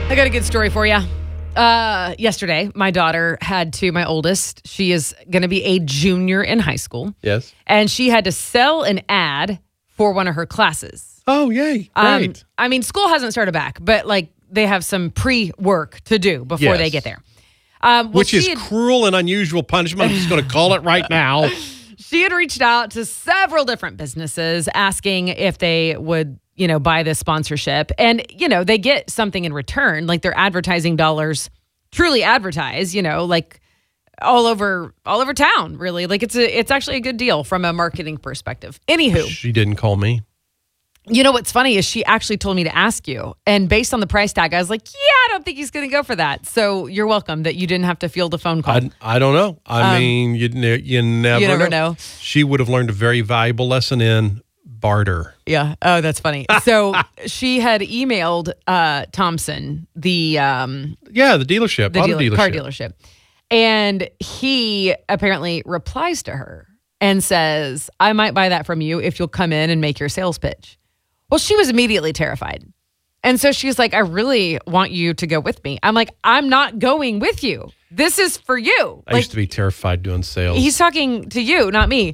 I got a good story for you. Yesterday, my oldest, she is going to be a junior in high school. Yes. And she had to sell an ad for one of her classes. Oh, yay. Great. I mean, school hasn't started back, but like they have some pre-work to do before they get there. Which is cruel and unusual punishment. I'm just going to call it right now. She had reached out to several different businesses asking if they would, buy this sponsorship. And, they get something in return, like their advertising dollars truly advertise, like all over town, really. Like it's actually a good deal from a marketing perspective. Anywho. She didn't call me. You know what's funny is she actually told me to ask you. And based on the price tag, I was like, I don't think he's going to go for that. So you're welcome that you didn't have to field a phone call. I don't know. I mean, you never know. She would have learned a very valuable lesson in barter. Yeah. Oh, that's funny. So she had emailed Thompson, the dealership, car dealership. And he apparently replies to her and says, I might buy that from you if you'll come in and make your sales pitch. Well, she was immediately terrified. And so she's like, I really want you to go with me. I'm like, I'm not going with you. This is for you. I used to be terrified doing sales. He's talking to you, not me.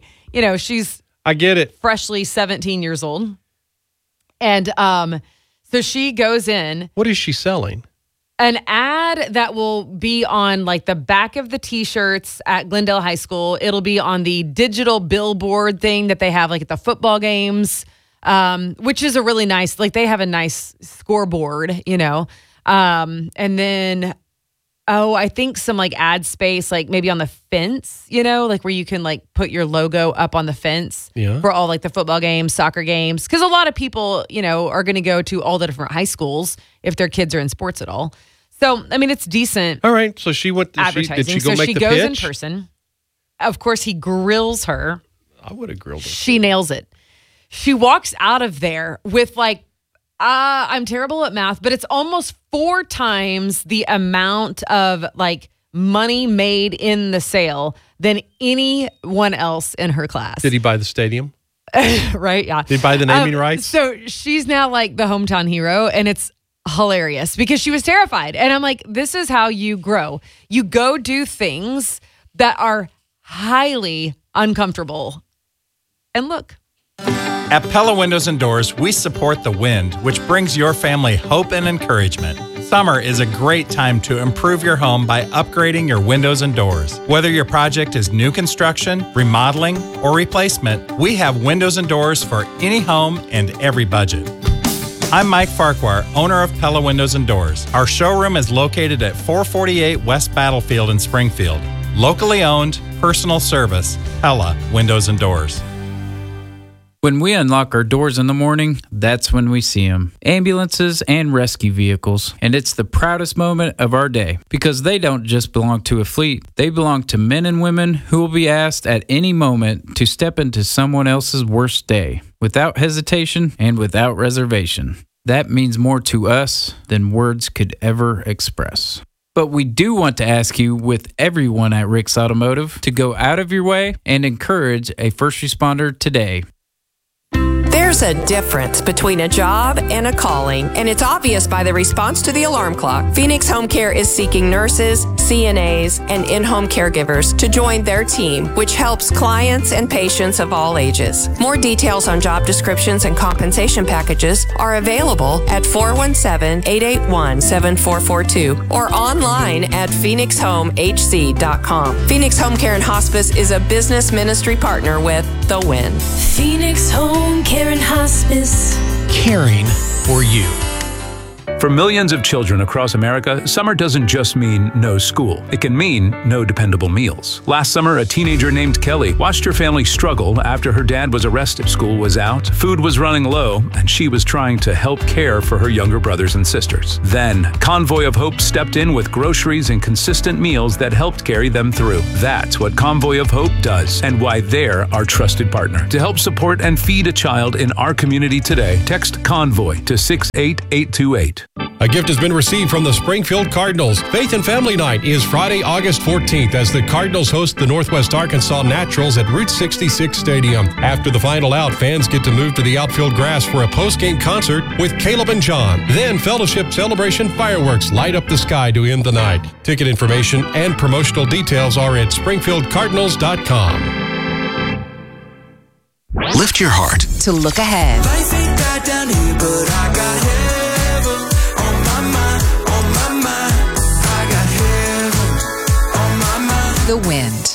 I get it. Freshly 17 years old. And so she goes in. What is she selling? An ad that will be on like the back of the t-shirts at Glendale High School. It'll be on the digital billboard thing that they have like at the football games, which is a really nice, like they have a nice scoreboard, and then, I think some like ad space, like maybe on the fence, like where you can like put your logo up on the fence for all like the football games, soccer games. Cause a lot of people, are going to go to all the different high schools if their kids are in sports at all. So, I mean, it's decent. All right. So she went, advertising. Did she go make the pitch? So she goes in person. Of course, he grills her. I would have grilled her. She nails it. She walks out of there with like, I'm terrible at math, but it's almost 4 times the amount of like money made in the sale than anyone else in her class. Did he buy the stadium? Right, yeah. Did he buy the naming rights? So she's now like the hometown hero, and it's hilarious because she was terrified. And I'm like, this is how you grow. You go do things that are highly uncomfortable. And look. At Pella Windows and Doors, we support the wind, which brings your family hope and encouragement. Summer is a great time to improve your home by upgrading your windows and doors. Whether your project is new construction, remodeling, or replacement, we have windows and doors for any home and every budget. I'm Mike Farquhar, owner of Pella Windows and Doors. Our showroom is located at 448 West Battlefield in Springfield. Locally owned, personal service, Pella Windows and Doors. When we unlock our doors in the morning, that's when we see them. Ambulances and rescue vehicles. And it's the proudest moment of our day because they don't just belong to a fleet. They belong to men and women who will be asked at any moment to step into someone else's worst day without hesitation and without reservation. That means more to us than words could ever express. But we do want to ask you, with everyone at Rick's Automotive, to go out of your way and encourage a first responder today. There's a difference between a job and a calling, and it's obvious by the response to the alarm clock. Phoenix Home Care is seeking nurses, CNAs, and in-home caregivers to join their team, which helps clients and patients of all ages. More details on job descriptions and compensation packages are available at 417-881-7442 or online at phoenixhomehc.com. Phoenix Home Care and Hospice is a business ministry partner with The Win. Phoenix Home Care and Hospice. Caring for you. For millions of children across America, summer doesn't just mean no school. It can mean no dependable meals. Last summer, a teenager named Kelly watched her family struggle after her dad was arrested. School was out, food was running low, and she was trying to help care for her younger brothers and sisters. Then, Convoy of Hope stepped in with groceries and consistent meals that helped carry them through. That's what Convoy of Hope does, and why they're our trusted partner. To help support and feed a child in our community today, text CONVOY to 68828. A gift has been received from the Springfield Cardinals. Faith and Family Night is Friday, August 14th as the Cardinals host the Northwest Arkansas Naturals at Route 66 Stadium. After the final out, fans get to move to the outfield grass for a post-game concert with Caleb and John. Then Fellowship Celebration fireworks light up the sky to end the night. Ticket information and promotional details are at springfieldcardinals.com. Lift your heart to look ahead. Life ain't got down here, but I got heaven on my mind, on my mind. I got heaven on my mind. The Wind.